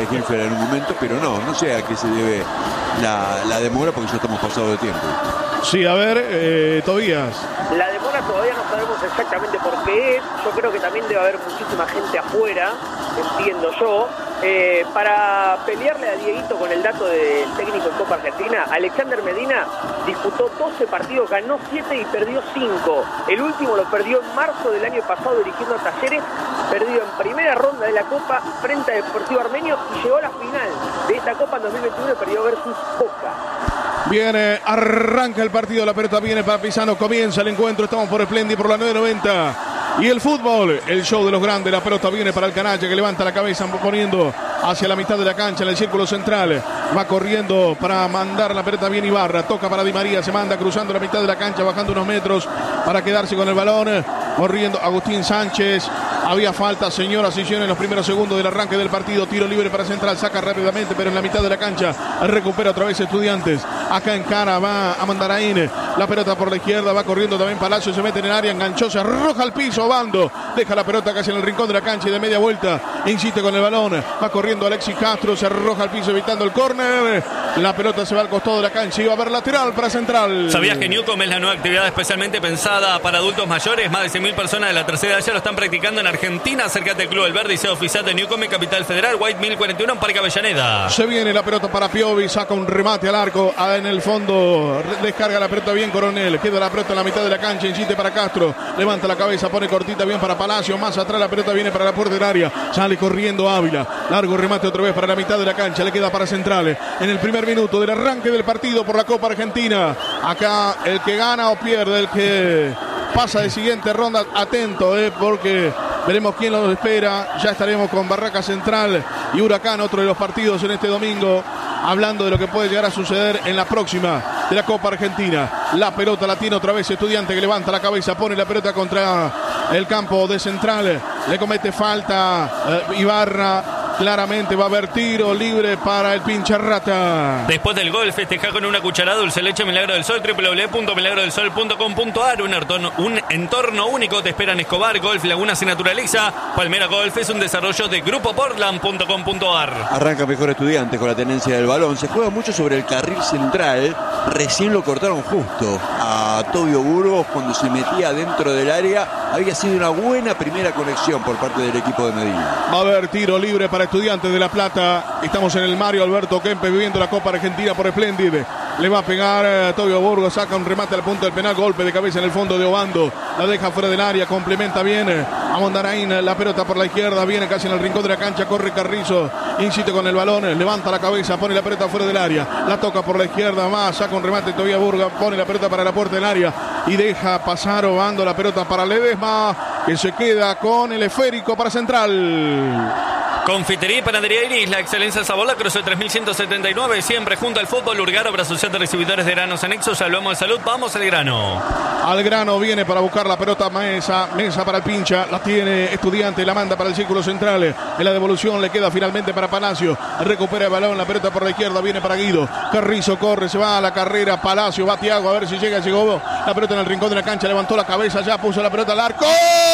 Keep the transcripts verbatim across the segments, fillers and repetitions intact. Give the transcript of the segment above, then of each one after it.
de Gelfer en un momento, pero no, no sé a qué se debe la, la demora, porque ya estamos pasados de tiempo. Sí, a ver, eh, Tobías. La demora todavía no sabemos exactamente por qué es. Yo creo que también debe haber muchísima gente afuera, entiendo yo. Eh, para pelearle a Dieguito con el dato del técnico en Copa Argentina, Alexander Medina disputó doce partidos, ganó siete y perdió cinco. El último lo perdió en marzo del año pasado dirigiendo a Talleres, perdió en primera ronda de la Copa frente a Deportivo Armenio y llegó a la final de esta Copa en dos mil veintiuno y perdió versus Boca. Viene, arranca el partido, la pelota viene para Pisano, comienza el encuentro, estamos por Splendy por la nueve noventa. Y el fútbol, el show de los grandes, la pelota viene para el canalla que levanta la cabeza poniendo hacia la mitad de la cancha en el círculo central. Va corriendo para mandar la pelota bien Ibarra, toca para Di María, se manda cruzando la mitad de la cancha, bajando unos metros para quedarse con el balón. Corriendo Agustín Sánchez. Había falta, señoras y señores, en los primeros segundos del arranque del partido. Tiro libre para Central, saca rápidamente, pero en la mitad de la cancha recupera otra vez Estudiantes. Acá en cara va a Mandaraín. La pelota por la izquierda, va corriendo también Palacio, se mete en el área, enganchó, se arroja al piso, Bando. Deja la pelota casi en el rincón de la cancha y de media vuelta insiste con el balón. Va corriendo Alexis Castro, se arroja al piso evitando el córner. La pelota se va al costado de la cancha y va a haber lateral para Central. ¿Sabías que Newcom es la nueva actividad especialmente pensada para adultos mayores? Más de cien mil personas de la tercera edad ya lo están practicando en Argentina. Acércate al Club El Verde y sea oficial de Newcom en Capital Federal, White mil cuarenta y uno en Parque Avellaneda. Se viene la pelota para Piovi, saca un remate al arco, en el fondo descarga la pelota bien Coronel, queda la pelota en la mitad de la cancha, insiste para Castro, levanta la cabeza, pone cortita bien para Palacio, más atrás la pelota viene para la puerta del área, sale corriendo Ávila, largo remate otra vez para la mitad de la cancha, le queda para Central, en el primer minuto del arranque del partido por la Copa Argentina. Acá el que gana o pierde, el que pasa de siguiente ronda, atento, eh, porque veremos quién lo espera. Ya estaremos con Barraca Central y Huracán, otro de los partidos en este domingo, hablando de lo que puede llegar a suceder en la próxima de la Copa Argentina. La pelota la tiene otra vez Estudiante, que levanta la cabeza, pone la pelota contra el campo de Central, le comete falta eh, Ibarra. Claramente va a haber tiro libre para el Pincharrata. Después del gol, festeja con una cucharada dulce leche Milagro del Sol, doble u doble u doble u punto milagro del sol punto com punto a r. Un entorno, un entorno único te espera en Escobar. Golf Laguna se naturaliza. Palmera Golf es un desarrollo de grupo portland punto com punto a r. Arranca mejor Estudiante con la tenencia del balón. Se juega mucho sobre el carril central. Recién lo cortaron justo a Tobio Burgos cuando se metía dentro del área. Había sido una buena primera conexión por parte del equipo de Medina. Va a haber tiro libre para Estudiantes de La Plata. Estamos en el Mario Alberto Kempe viviendo la Copa Argentina por Splendid. Le va a pegar eh, Tobio Burgos, saca un remate al punto del penal, golpe de cabeza en el fondo de Obando, la deja fuera del área, complementa bien eh, a Mondaraín, la pelota por la izquierda, viene casi en el rincón de la cancha, corre Carrizo, insiste con el balón, levanta la cabeza, pone la pelota fuera del área, la toca por la izquierda, más, saca un remate Tobio Burgos, pone la pelota para la puerta del área y deja pasar Obando la pelota para Ledesma, que se queda con el esférico para Central. Confitería y Panadería Iris, la excelencia del sabor, la Cruce tres mil ciento setenta y nueve, siempre junto al fútbol. Urgaro para Asociación de Recibidores de Granos Anexos. Hablamos de salud, vamos al grano. Al grano viene para buscar la pelota Mesa, Mesa para el Pincha, la tiene Estudiante, la manda para el círculo central. En la devolución le queda finalmente para Palacio, recupera el balón, la pelota por la izquierda, viene para Guido. Carrizo corre, se va a la carrera, Palacio, va Thiago, a ver si llega, llegó la pelota en el rincón de la cancha, levantó la cabeza, ya puso la pelota al arco.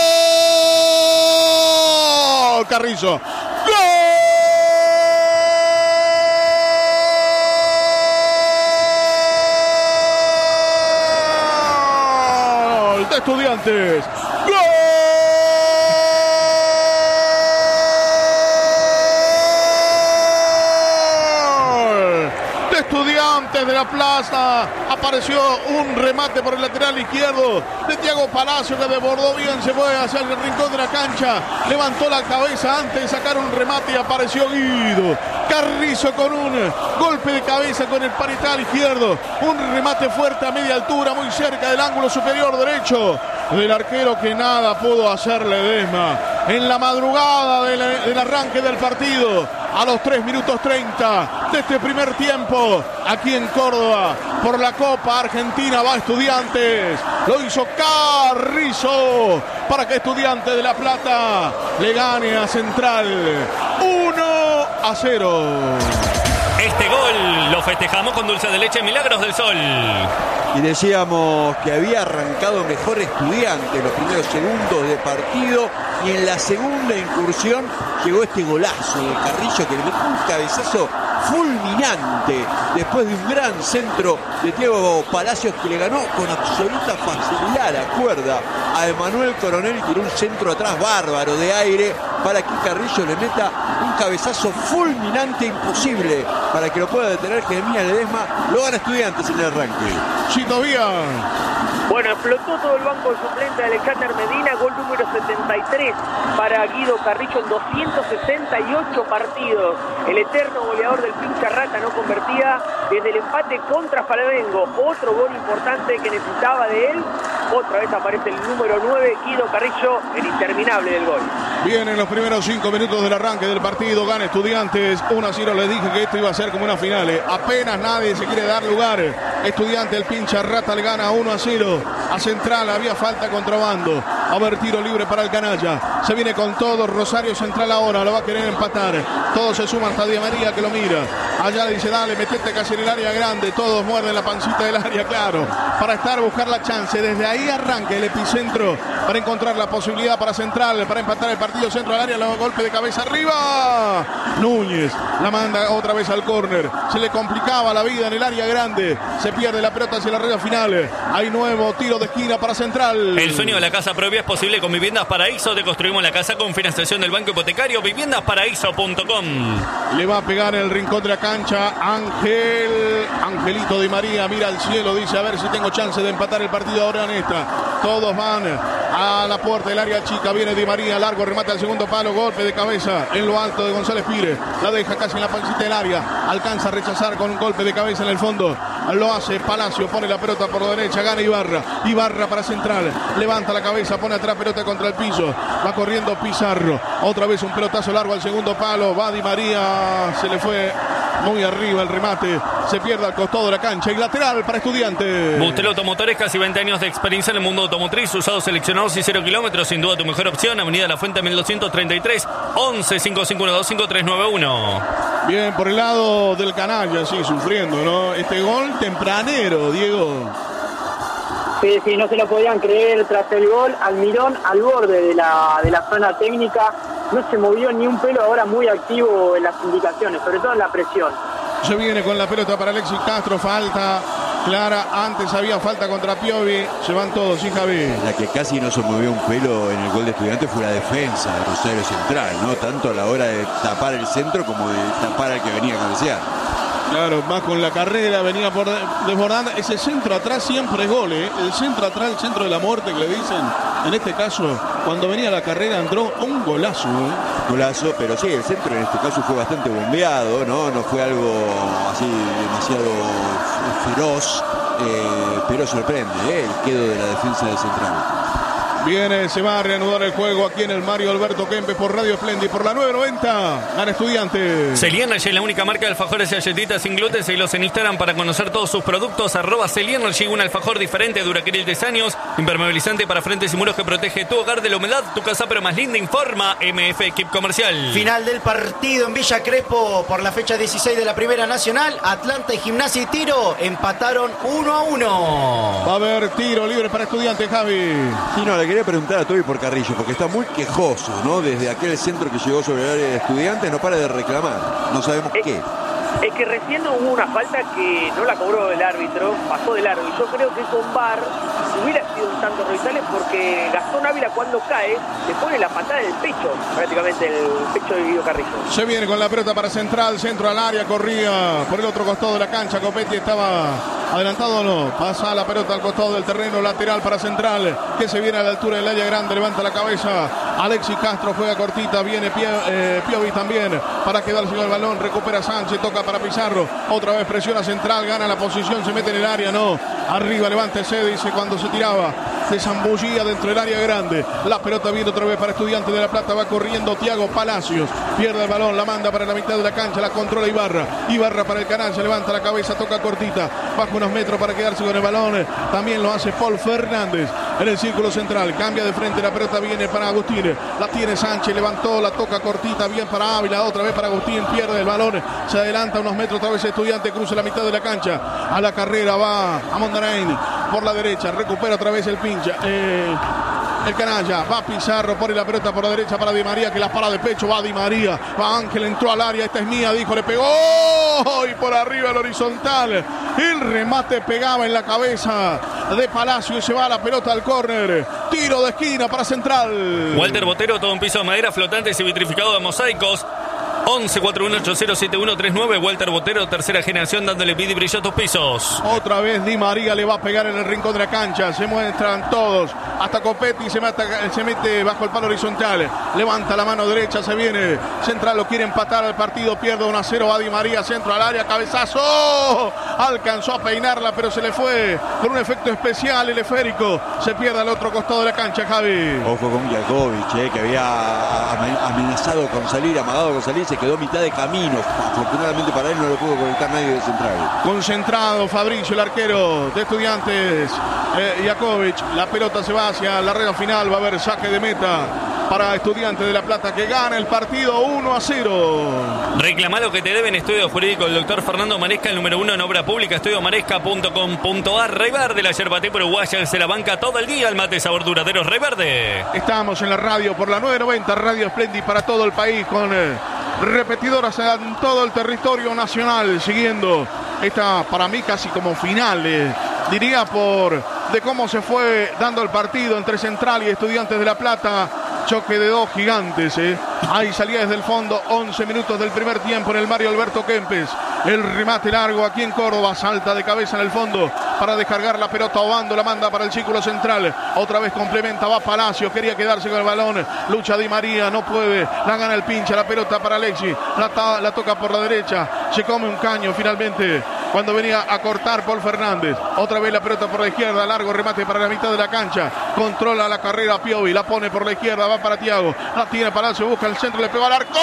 Carrizo. ¡Gol de Estudiantes! ¡Gol de Estudiantes de La Plaza! Apareció un remate por el lateral izquierdo de Thiago Palacio, que desbordó bien, se fue hacia el rincón de la cancha, levantó la cabeza antes de sacar un remate y apareció Guido. Carrizo con un golpe de cabeza con el parietal izquierdo, un remate fuerte a media altura, muy cerca del ángulo superior derecho del arquero, que nada pudo hacer Ledesma. En la madrugada del, del arranque del partido, a los tres minutos treinta de este primer tiempo, aquí en Córdoba, por la Copa Argentina va Estudiantes. Lo hizo Carrizo para que Estudiantes de La Plata le gane a Central uno a cero. este gol. Lo festejamos con dulce de leche Milagros del Sol. Y decíamos que había arrancado mejor Estudiante en los primeros segundos de partido, y en la segunda incursión llegó este golazo de Carrillo, que le metió un cabezazo fulminante después de un gran centro de Thiago Palacios, que le ganó con absoluta facilidad la cuerda a Emanuel Coronel y tiró un centro atrás bárbaro de aire para que Carrillo le meta un cabezazo fulminante, imposible para que lo pueda detener Jeremías Ledesma. Lo gana Estudiantes en el arranque. Sí, todavía. Bueno, explotó todo el banco suplente de Alexander Medina, gol número setenta y tres para Guido Carrillo en doscientos sesenta y ocho partidos. El eterno goleador del pincha rata no convertía desde el empate contra Flamengo. Otro gol importante que necesitaba de él. Otra vez aparece el número nueve, Guido Carrillo, el interminable del gol. Bien, en los primeros cinco minutos del arranque del partido, gana Estudiantes uno a cero. Les dije que esto iba a ser como una final. Apenas nadie se quiere dar lugar. Estudiante, el pincha rata, le gana uno a cero a Central. Había falta contrabando. A ver, tiro libre para el canalla. Se viene con todo Rosario Central ahora. Lo va a querer empatar. Todos se suman hasta Di María, que lo mira. Allá le dice, dale, metete casi en el área grande. Todos muerden la pancita del área, claro. Para estar, buscar la chance. Desde ahí arranca el epicentro para encontrar la posibilidad para Central, para empatar el partido. Centro al área, luego golpe de cabeza arriba. Núñez la manda otra vez al córner. Se le complicaba la vida en el área grande. Se pierde la pelota hacia la red final. Hay nuevo tiro de esquina para Central. El sueño de la casa propia es posible con Viviendas Paraíso. Te construimos la casa con financiación del Banco Hipotecario. viviendas paraíso punto com. Le va a pegar en el rincón de la cancha Ángel. Angelito Di María mira al cielo, dice, a ver si tengo chance de empatar el partido ahora en esta. Todos van a la puerta del área chica. Viene Di María, largo, remata al segundo palo. Golpe de cabeza en lo alto de González Pires. La deja casi en la pancita del área. Alcanza a rechazar con un golpe de cabeza en el fondo. Lo hace Palacio, pone la pelota por la derecha, gana Ibarra. Ibarra para Central, levanta la cabeza, pone atrás, pelota contra el piso. Va corriendo Pizarro. Otra vez un pelotazo largo al segundo palo. Va Di María, se le fue muy arriba el remate. Se pierde al costado de la cancha. Y lateral para Estudiantes. Bustelo Automotores, casi veinte años de experiencia en el mundo automotriz. Usados, seleccionados y cero kilómetros. Sin duda tu mejor opción. Avenida La Fuente mil doscientos treinta y tres. once, cinco cinco uno dos, cinco tres nueve uno. Bien, por el lado del canalla, sí, sufriendo, ¿no? Este gol tempranero, Diego. Sí, sí, no se lo podían creer tras el gol. Almirón al borde de la, de la zona técnica. No se movió ni un pelo, ahora muy activo en las indicaciones, sobre todo en la presión. Se viene con la pelota para Alexis Castro, falta clara, antes había falta contra Piovi, se van todos, sí, Javi. La que casi no se movió un pelo en el gol de Estudiantes fue la defensa de Rosario Central, ¿no? Tanto a la hora de tapar el centro como de tapar al que venía a cabecear. Claro, más con la carrera, venía por desbordando. Ese centro atrás siempre es gol, ¿eh? El centro atrás, el centro de la muerte que le dicen. En este caso, cuando venía la carrera entró un golazo, ¿eh? Golazo, pero sí, el centro en este caso fue bastante bombeado, ¿no? No fue algo así demasiado feroz, eh, pero sorprende, ¿eh? El quedo de la defensa de Central. Viene, se va a reanudar el juego aquí en el Mario Alberto Kempes por Radio Splendid por la nueve noventa. Gana Estudiantes. Celienergy, la única marca de alfajores y galletitas sin gluten. Seguilos en Instagram para conocer todos sus productos. Arroba Celienergy, un alfajor diferente, Duracril diez años, impermeabilizante para frentes y muros que protege tu hogar de la humedad, tu casa pero más linda. Informa M F Equip Comercial. Final del partido en Villa Crespo por la fecha dieciséis de la Primera Nacional. Atlanta y Gimnasia y Tiro empataron uno a uno. Va a haber tiro libre para Estudiantes, Javi. Sí, no, le quería preguntar a Toby por Carrillo, porque está muy quejoso, ¿no? Desde aquel centro que llegó sobre el área de Estudiantes, no para de reclamar. No sabemos es, qué. Es que recién hubo una falta que no la cobró el árbitro, pasó de largo. Y yo creo que con V A R hubiera sido un tanto Rosales, porque Gastón Ávila cuando cae le pone la patada en el pecho, prácticamente el pecho de Guido Carrillo. Se viene con la pelota para Central, centro al área, corría por el otro costado de la cancha. Copetti estaba adelantado o no. Pasa la pelota al costado del terreno, lateral para Central, que se viene a la altura del área grande, levanta la cabeza. Alexis Castro juega cortita, viene Pie, eh, Piovi también para quedarse con el balón, recupera Sánchez, toca para Pizarro, otra vez presiona Central, gana la posición, se mete en el área, no, arriba, levántese, dice cuando se tiraba, se zambullía dentro del área grande, la pelota viene otra vez para Estudiantes de La Plata, va corriendo Thiago Palacios, pierde el balón, la manda para la mitad de la cancha, la controla Ibarra, Ibarra para el canal, se levanta la cabeza, toca cortita, baja unos metros para quedarse con el balón, también lo hace Paul Fernández, en el círculo central. Cambia de frente, la pelota viene para Agustín. La tiene Sánchez, levantó, la toca cortita, bien para Ávila, otra vez para Agustín, pierde el balón, se adelanta unos metros, otra vez Estudiante, cruza la mitad de la cancha. A la carrera va a Mondarain por la derecha, recupera otra vez el pincha. Eh, El canalla, va Pizarro, pone la pelota por la derecha para Di María, que la para de pecho, va Di María, va Ángel, entró al área, esta es mía, dijo, le pegó, y por arriba el horizontal, el remate pegaba en la cabeza de Palacio y se va la pelota al córner, tiro de esquina para Central. Walter Botero, todo un piso de madera, flotantes y vitrificado de mosaicos. once cuatro uno ocho cero siete uno tres nueve. Walter Botero, tercera generación, dándole vida y brillo a tus pisos. Otra vez Di María le va a pegar en el rincón de la cancha. Se muestran todos. Hasta Copetti se mete, se mete bajo el palo horizontal. Levanta la mano derecha, se viene. Central lo quiere empatar al partido. Pierde uno a cero. Va Di María, centro al área. Cabezazo. Alcanzó a peinarla, pero se le fue con un efecto especial. El esférico se pierde al otro costado de la cancha, Javi. Ojo con Jakovic, eh, que había amenazado con salir, amagado con salir. Se quedó mitad de camino. Afortunadamente para él no lo pudo conectar nadie de Central. Concentrado Fabricio, el arquero de Estudiantes. Eh, Jakovic, la pelota se va hacia la red final. Va a haber saque de meta para Estudiantes de La Plata, que gana el partido uno a cero. Reclama lo que te debe en Estudio Jurídico el doctor Fernando Maresca, el número uno en obra pública, estudio maresca punto com punto ar. Rey Verde, la yerba té uruguaya, se la banca todo el día, el mate sabor duradero Rey Verde. Estamos en la radio por la nueve noventa, Radio Splendid para todo el país, con eh, repetidoras en todo el territorio nacional, siguiendo esta, para mí, casi como final, eh, diría, por de cómo se fue dando el partido entre Central y Estudiantes de La Plata. Choque de dos gigantes, ¿eh? Ahí salía desde el fondo, once minutos del primer tiempo en el Mario Alberto Kempes. El remate largo aquí en Córdoba, salta de cabeza en el fondo para descargar la pelota. Obando la manda para el círculo central. Otra vez complementa, va Palacio, quería quedarse con el balón. Lucha Di María, no puede. La gana el pincha, la pelota para Alexis. La, la toca por la derecha, se come un caño finalmente cuando venía a cortar Paul Fernández. Otra vez la pelota por la izquierda, largo remate para la mitad de la cancha. Controla la carrera Piovi, la pone por la izquierda, va para Thiago. La tiene Palacio, busca el centro, le pega al arco.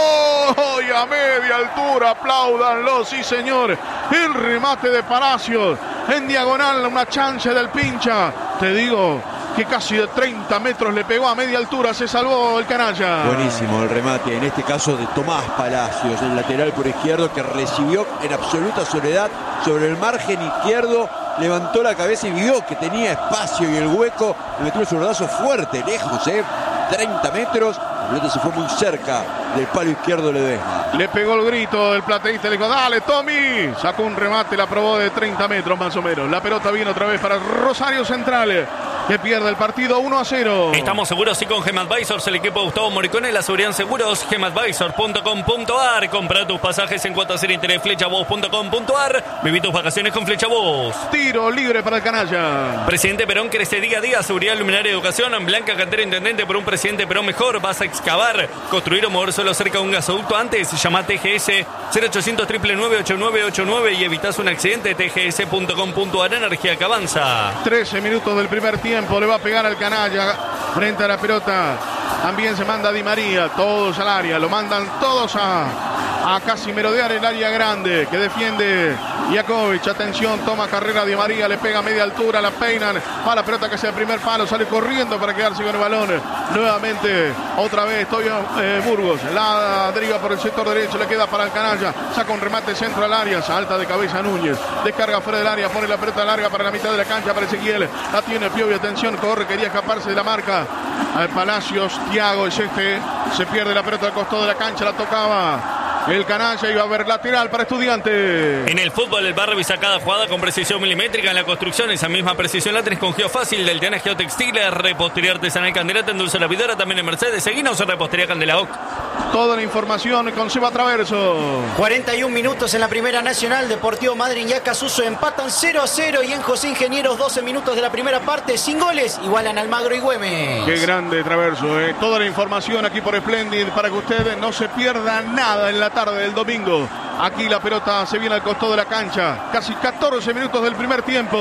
Y a media altura, apláudanlo, sí señor. El remate de Palacio en diagonal, una chance del pincha. Te digo que casi de treinta metros le pegó a media altura, se salvó el canalla. Buenísimo el remate, en este caso de Tomás Palacios, el lateral por izquierdo, que recibió en absoluta soledad sobre el margen izquierdo, levantó la cabeza y vio que tenía espacio y el hueco, le metió el zurdazo fuerte, lejos, eh, treinta metros, la pelota se fue muy cerca del palo izquierdo de Ledesma. Le pegó el grito del plateísta, le dijo, dale Tommy, sacó un remate, la probó de treinta metros más o menos. La pelota viene otra vez para Rosario Central, que pierde el partido uno a cero. Estamos seguros y con GEMAdvisors, el equipo de Gustavo Moricone, la seguridad en seguros, gemadvisor punto com punto ar. Compra tus pasajes en cuotas sin interés, flechabos punto com punto ar. Viví tus vacaciones con Flechabos. Tiro libre para el canalla. Presidente Perón crece día a día, seguridad, luminaria, educación. En Blanca Cantera, intendente por un presidente Perón mejor. Vas a excavar, construir o mover solo cerca de un gasoducto antes. Llama a T G S cero ochocientos nueve nueve ocho nueve ocho nueve y evitas un accidente. T G S punto com punto ar, energía que avanza. trece minutos del primer tiempo, le va a pegar al canalla frente a la pelota. También se manda Di María, todos al área, lo mandan todos a, a casi merodear el área grande que defiende Jakovic. Atención, toma carrera Di María, le pega a media altura, la peinan, va la pelota que hace el primer palo, sale corriendo para quedarse con el balón. Nuevamente, otra vez, Toyo eh, Burgos, la deriva por el sector derecho, le queda para el canalla, saca un remate centro al área, salta de cabeza Núñez, descarga fuera del área, pone la pelota larga para la mitad de la cancha, para Ezequiel, la tiene Piovi, atención, corre, quería escaparse de la marca. Al Palacios, Thiago es este, se pierde la pelota al costado de la cancha, la tocaba el canalla, iba a haber lateral para Estudiantes. En el fútbol, el barrio y cada jugada con precisión milimétrica. En la construcción, esa misma precisión la tenés con Geofácil, del Tiana Geotextiles, repostería artesanal Candelata, en Dulce La Vidora, también en Mercedes. Seguinos en Repostería Candelaoc. Toda la información con Seba Traverso. cuarenta y un minutos en la Primera Nacional. Deportivo Madryn y Acasuso empatan cero a cero. Y en José Ingenieros, doce minutos de la primera parte, sin goles, igualan Almagro y Güemes. Qué grande Traverso, eh. Toda la información aquí por Splendid para que usted no se pierda nada en la tarde del domingo. Aquí la pelota se viene al costado de la cancha. Casi catorce minutos del primer tiempo.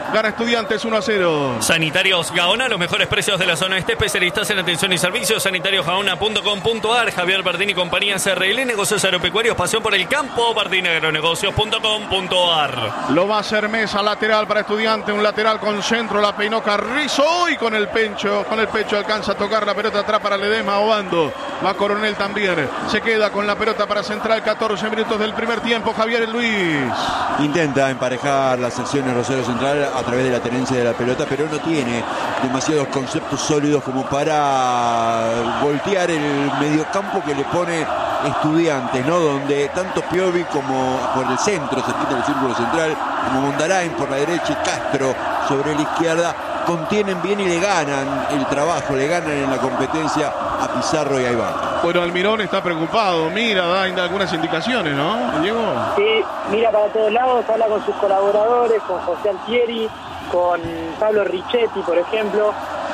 Gana Estudiantes uno a cero. Sanitarios Gaona, los mejores precios de la zona este, especialistas en atención y servicios, sanitarios gaona punto com punto a r. Javier Bardini y compañía C R L, negocios agropecuarios, pasión por el campo, bardini agronegocios punto com punto a r. Lo va a hacer Mesa, lateral para Estudiante, un lateral con centro, la peinó Carrizo y con el pecho, con el pecho alcanza a tocar la pelota atrás para Ledesma, Obando. Va Coronel también, se queda con la pelota para Central, catorce minutos del primer tiempo, Javier Luis. Intenta emparejar las secciones Rosario Central a través de la tenencia de la pelota, pero no tiene demasiados conceptos sólidos como para voltear el mediocampo que le pone Estudiantes, ¿no? Donde tanto Piovi como por el centro, cerquita del círculo central, como Mondarain por la derecha y Castro sobre la izquierda, contienen bien y le ganan el trabajo, le ganan en la competencia a Pizarro y a Iván. Bueno, Almirón está preocupado, mira, da algunas indicaciones, ¿no, Diego? Sí, mira para todos lados, habla con sus colaboradores, con José Altieri, con Pablo Richetti, por ejemplo,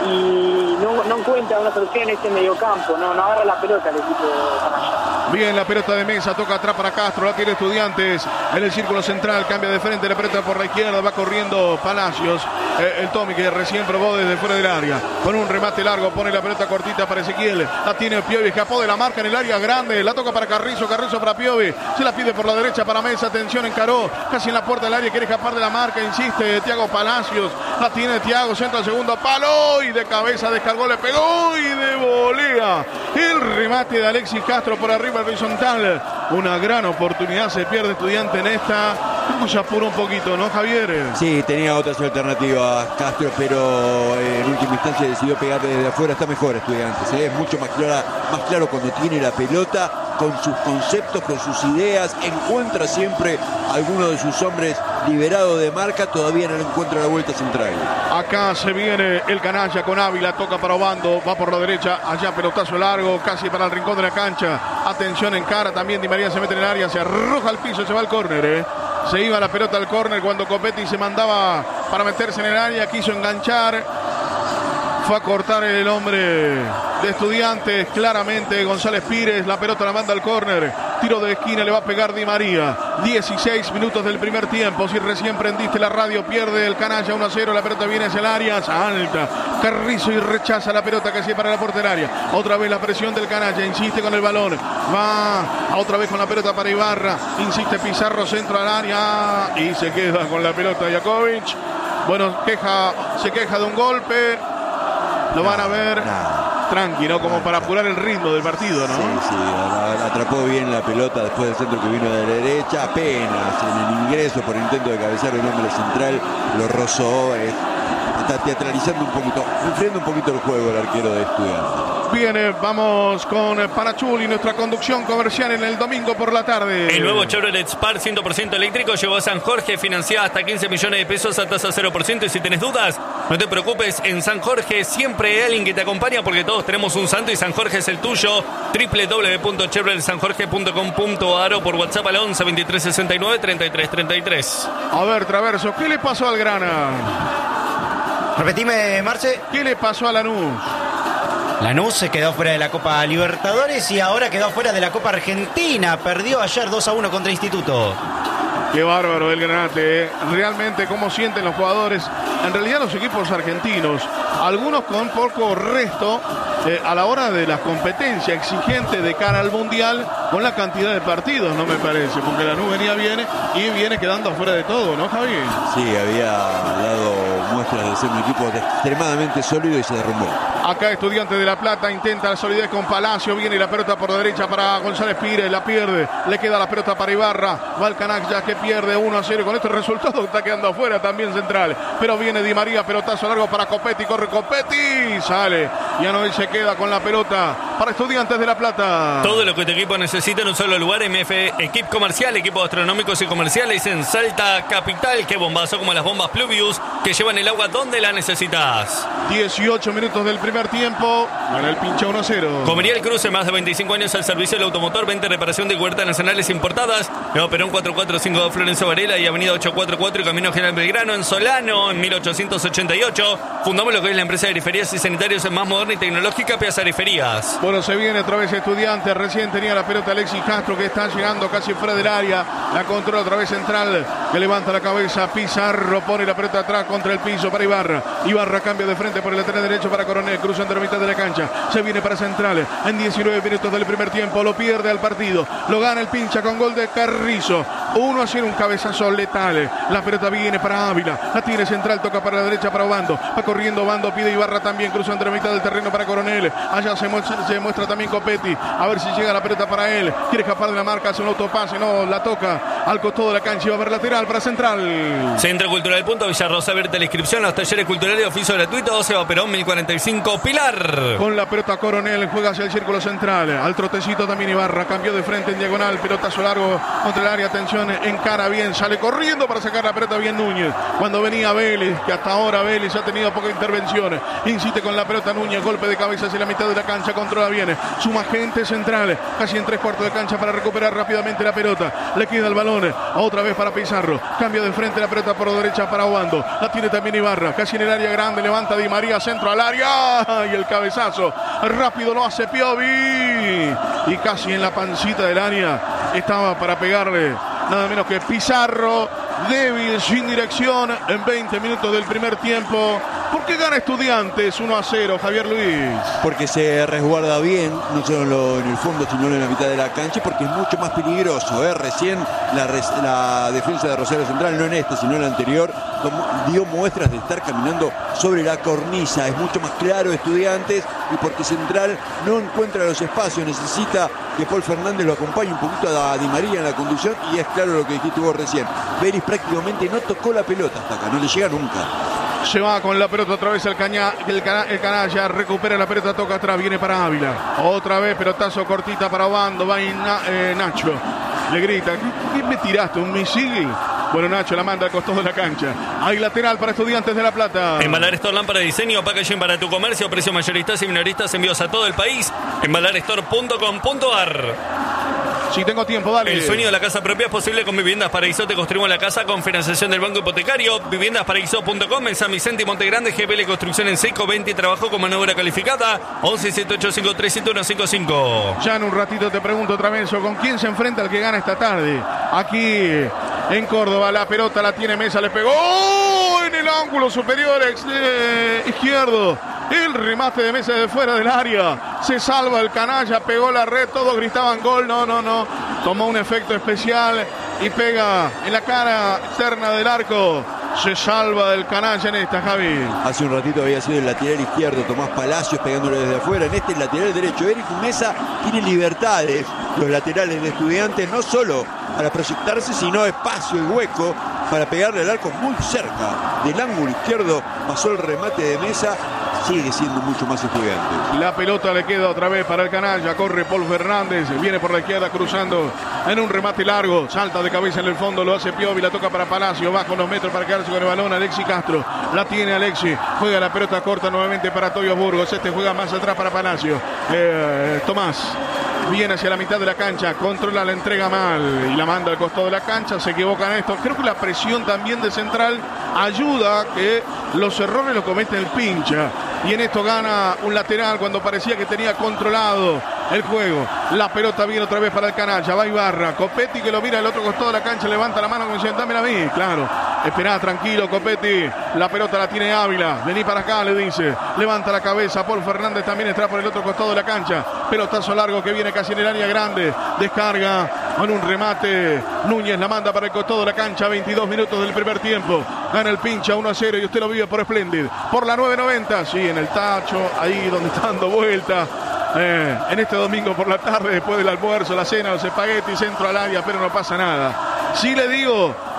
y no, no encuentra una solución en este mediocampo, no, no agarra la pelota el equipo de Canalla. Bien, la pelota de Mesa, toca atrás para Castro, la tiene Estudiantes en el círculo central, cambia de frente, la pelota por la izquierda, va corriendo Palacios, eh, el Tommy que recién probó desde fuera del área, con un remate largo, pone la pelota cortita para Ezequiel, la tiene Piovi, escapó de la marca en el área grande, la toca para Carrizo, Carrizo para Piovi, se la pide por la derecha para Mesa, atención, encaró, casi en la puerta del área, quiere escapar de la marca, insiste Thiago Palacios, la tiene Thiago, centro al segundo palo, y de cabeza descargó, le pegó y de volea, el remate de Alexis Castro por arriba horizontal, una gran oportunidad, se pierde Estudiante en esta, se apuró un poquito, ¿no, Javier? Sí, tenía otras alternativas Castro, pero en última instancia decidió pegar desde afuera, está mejor Estudiantes, ¿eh? Es mucho más clara, más claro cuando tiene la pelota, con sus conceptos, con sus ideas, encuentra siempre a alguno de sus hombres liberado de marca, todavía no encuentra la vuelta central. Acá se viene el Canalla con Ávila, toca para Obando, va por la derecha, allá pelotazo largo, casi para el rincón de la cancha, atención en cara, también Di María se mete en el área, se arroja al piso, se va al córner, ¿eh? Se iba la pelota al córner cuando Copetti se mandaba para meterse en el área, quiso enganchar, fue a cortar el hombre de Estudiantes, claramente González Pires, la pelota la manda al córner, tiro de esquina, le va a pegar Di María, dieciséis minutos del primer tiempo, si recién prendiste la radio, pierde el Canalla uno a cero, la pelota viene hacia el área, salta Carrizo y rechaza la pelota que sigue para la porteraria, otra vez la presión del Canalla, insiste con el balón, va otra vez con la pelota para Ibarra, insiste Pizarro, centro al área y se queda con la pelota Jakovic, bueno, queja, se queja de un golpe, lo van a ver Nada. tranqui, ¿no? Como para apurar el ritmo del partido, ¿no? Sí, sí, la- la atrapó bien la pelota después del centro que vino de la derecha, apenas en el ingreso por intento de cabecear el hombre central, lo rozó, eh, está teatralizando un poquito, enfriando un poquito el juego el arquero de Estudiantes. Viene, vamos con Panachuli, nuestra conducción comercial en el domingo por la tarde. El nuevo Chevrolet Spark cien por ciento eléctrico llegó a San Jorge, financiada hasta quince millones de pesos a tasa cero por ciento. Y si tenés dudas, no te preocupes, en San Jorge siempre hay alguien que te acompaña porque todos tenemos un santo y San Jorge es el tuyo. doble u doble u doble u punto chevrolet san jorge punto com punto a r o por WhatsApp al once veintitrés sesenta y nueve treinta y tres treinta y tres. A ver, Traverso, ¿qué le pasó al Grana? Repetime, Marce. ¿Qué le pasó a Lanús? Lanús se quedó fuera de la Copa Libertadores y ahora quedó fuera de la Copa Argentina. Perdió ayer dos a uno contra Instituto. Qué bárbaro el Granate, ¿eh? Realmente cómo sienten los jugadores. En realidad los equipos argentinos, algunos con poco resto eh, a la hora de la competencia exigente de cara al Mundial, con la cantidad de partidos, no me parece, porque Lanús venía bien y viene quedando afuera de todo, ¿no, Javi? Sí, había dado muestras de ser un equipo extremadamente sólido y se derrumbó. Acá Estudiantes de La Plata intenta la solidez con Palacio, viene la pelota por la derecha para González Pires, la pierde, le queda la pelota para Ibarra, va el Canalla que pierde uno a cero, con este resultado está quedando afuera también Central, pero viene Di María, pelotazo largo para Copetti, corre Copetti, sale, ya no, él se queda con la pelota para Estudiantes de La Plata. Todo lo que tu equipo necesita en un solo lugar, M F Equip Comercial, equipos astronómicos y comerciales en Salta Capital. Qué bombazo como las bombas Pluvius que llevan el agua donde la necesitas. dieciocho minutos del primer primer tiempo. Gana el Pincha uno a cero. Comería el Cruce, más de veinticinco años al servicio del automotor, venta y reparación de cubiertas nacionales importadas. Nuevo Perón cuatro cuatro cinco dos Florencio Varela y Avenida ocho cuatro cuatro y Camino General Belgrano en Solano en mil ochocientos ochenta y ocho. Fundamos lo que es la empresa de griferías y sanitarios más moderna y tecnológica, Piazza Griferías. Bueno, se viene otra vez Estudiantes. Recién tenía la pelota Alexis Castro, que está llegando casi fuera del área. La controla otra vez central, que levanta la cabeza. Pizarro pone la pelota atrás contra el piso para Ibarra. Ibarra cambia de frente por el lateral derecho para Coronel, cruzando la mitad de la cancha. Se viene para central en diecinueve minutos del primer tiempo. Lo pierde al partido. Lo gana el Pincha con gol de Carrizo. uno a cero, un cabezazo letal. La pelota viene para Ávila. La tiene central, toca para la derecha para Obando. Va corriendo Obando, pide Ibarra también, cruzando la mitad del terreno para Coronel. Allá se muestra, se muestra también Copetti. A ver si llega la pelota para él. Quiere escapar de la marca, hace un autopase. No, la toca al costado de la cancha y va a ver lateral para central. Centro Cultural Punto Villarrosa, abierta la inscripción a los talleres culturales de oficio gratuito. doce Perón mil cuarenta y cinco Pilar. Con la pelota Coronel juega hacia el círculo central. Al trotecito también Ibarra. Cambió de frente en diagonal. Pelotazo largo contra el área. Atención, encara bien. Sale corriendo para sacar la pelota bien Núñez. Cuando venía Vélez, que hasta ahora Vélez ha tenido poca intervención. Insiste con la pelota Núñez. Golpe de cabeza hacia la mitad de la cancha. Controla bien. Suma gente central. Casi en tres cuartos de cancha para recuperar rápidamente la pelota. Le queda el balón. Otra vez para Pizarro. Cambia de frente la pelota por derecha para Obando. La tiene también Ibarra. Casi en el área grande. Levanta Di María. Centro al área. Y el cabezazo. Rápido lo hace Piovi. Y casi en la pancita del área estaba para pegarle nada menos que Pizarro. Débil, sin dirección en veinte minutos del primer tiempo. ¿Por qué gana Estudiantes uno a cero, Javier Luis? Porque se resguarda bien, no solo en el fondo, sino en la mitad de la cancha, porque es mucho más peligroso. ¿eh? Recién la, la defensa de Rosario Central, no en esta, sino en la anterior, dio muestras de estar caminando sobre la cornisa. Es mucho más claro Estudiantes, y porque Central no encuentra los espacios, necesita que Paul Fernández lo acompañe un poquito a Di María en la conducción, y es claro lo que dijiste vos recién. Vélez prácticamente no tocó la pelota hasta acá, no le llega nunca. Se va con la pelota otra vez el, caña, el, cana, el canalla, recupera la pelota, toca atrás, viene para Ávila. Otra vez pelotazo cortita para Obando, va na, eh, Nacho. Le grita, ¿qué, qué me tiraste? ¿Un misil? Bueno, Nacho la manda al costado de la cancha. Hay lateral para Estudiantes de La Plata. Embalar Store, lámpara de diseño, packaging para tu comercio, precios mayoristas y minoristas, envíos a todo el país. embalar store punto com punto ar. Si tengo tiempo, dale. El sueño de la casa propia es posible con Viviendas Paraíso. Te construimos la casa con financiación del Banco Hipotecario. viviendas paraíso punto com en San Vicente y Monte Grande. G P L Construcción en Seco veinte. Trabajo con mano de obra calificada. once siete ocho cinco tres siete uno cinco cinco. Ya en un ratito te pregunto otra vez, ¿con quién se enfrenta el que gana esta tarde? Aquí en Córdoba, la pelota la tiene Mesa, le pegó ¡oh! En el ángulo superior ex, eh, izquierdo. El remate de Mesa de fuera del área. Se salva el canalla, pegó la red, todos gritaban gol. No, no, no. Tomó un efecto especial y pega en la cara externa del arco. Se salva del canalla en esta, Javi. Hace un ratito había sido el lateral izquierdo Tomás Palacios pegándole desde afuera. En este el lateral derecho. Eric Mesa tiene libertades. Los laterales de Estudiantes, no solo para proyectarse, sino espacio y hueco para pegarle al arco muy cerca. Del ángulo izquierdo pasó el remate de Mesa. Sigue siendo mucho más Estudiantes. La pelota le queda otra vez para el canalla. Corre Paul Fernández. Viene por la izquierda cruzando en un remate largo. Salta de cabeza en el fondo. Lo hace Piovi. La toca para Palacio. Baja unos metros para quedarse con el balón. Alexi Castro. La tiene Alexi. Juega la pelota corta nuevamente para Toyo Burgos. Este juega más atrás para Palacio. Eh, Tomás. Viene hacia la mitad de la cancha. Controla la entrega mal. Y la manda al costado de la cancha. Se equivoca en esto. Creo que la presión también de Central ayuda a que los errores los comete el Pincha. Y en esto gana un lateral cuando parecía que tenía controlado el juego. La pelota viene otra vez para el canalla. Va Ibarra. Copetti que lo mira al otro costado de la cancha. Levanta la mano como diciendo, dámela a mí. Claro. Esperá, tranquilo, Copetti. La pelota la tiene Ávila. Vení para acá, le dice. Levanta la cabeza. Paul Fernández también está por el otro costado de la cancha. Pelotazo largo que viene casi en el área grande. Descarga con un remate. Núñez la manda para el costado de la cancha. veintidós minutos del primer tiempo. Gana el Pincha uno a cero y usted lo vive por Splendid. Por la nueve noventa. Sí, en el tacho. Ahí donde está dando vuelta. Eh, en este domingo por la tarde, después del almuerzo, la cena, los espaguetis, centro al área, pero no pasa nada. Sí le digo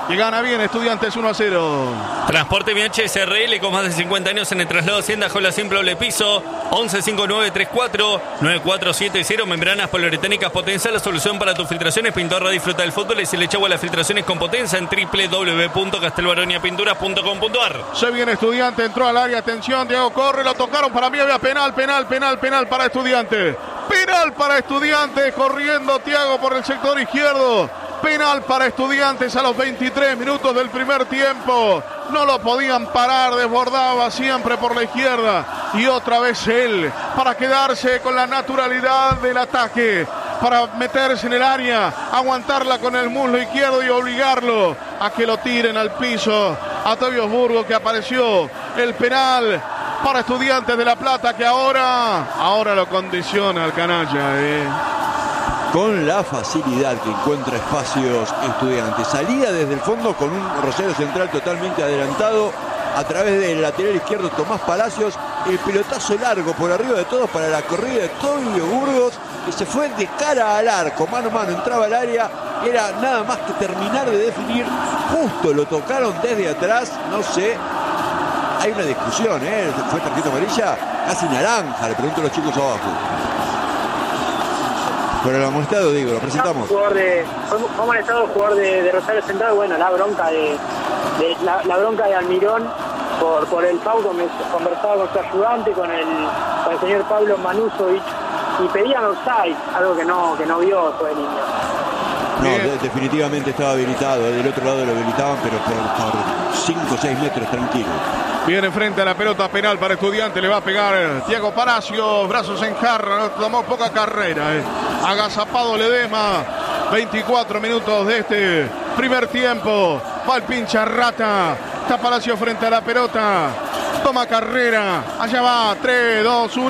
que gana bien Estudiantes uno a cero. Transporte M H S R L con más de cincuenta años en el traslado Hacienda Jola Simple Doble Piso. once cinco nueve tres cuatro nueve cuatro siete cero. Membranas poliuretánicas Potenza, la solución para tus filtraciones. Pintorra, disfruta del fútbol y se le echa agua a las filtraciones con Potenza en doble u doble u doble u punto castelbaronia pinturas punto com punto a r. Se viene Estudiante, entró al área, atención, Diego corre, lo tocaron, para mí había penal, penal, penal, penal para Estudiante. Penal para Estudiantes, corriendo Thiago por el sector izquierdo. Penal para Estudiantes a los veintitrés minutos del primer tiempo. No lo podían parar, desbordaba siempre por la izquierda. Y otra vez él, para quedarse con la naturalidad del ataque, para meterse en el área, aguantarla con el muslo izquierdo y obligarlo a que lo tiren al piso. A Tobias Burgos, que apareció el penal para Estudiantes de La Plata, que ahora, ahora lo condiciona al canalla, eh. Con la facilidad que encuentra espacios Estudiantes. Salía desde el fondo con un Rosario Central totalmente adelantado. A través del lateral izquierdo Tomás Palacios. El pelotazo largo por arriba de todos para la corrida de Tobias Burgos, que se fue de cara al arco, mano a mano, entraba al área. Era nada más que terminar de definir. Justo lo tocaron desde atrás. No sé. Hay una discusión, ¿eh? Fue tarjeta amarilla, casi naranja. Le pregunto a los chicos abajo. Pero lo amonestado, digo, lo presentamos. Jugador de, fue, fue amonestado jugador de, de Rosario Central. Bueno, la bronca de, de la, la bronca de Almirón por, por el foul. Conversaba con su ayudante, con el, con el señor Pablo Manusovic, y pedían offside, algo que no, que no vio todo el niño. No, de, definitivamente estaba habilitado. Del otro lado lo habilitaban, pero por cinco o seis metros tranquilo. Viene frente a la pelota penal para Estudiante, le va a pegar Thiago Palacios, brazos en jarra, no tomó poca carrera, eh. Agazapado Ledesma, veinticuatro minutos de este primer tiempo, va el pincha rata, está Palacios frente a la pelota, toma carrera, allá va, tres, dos, uno.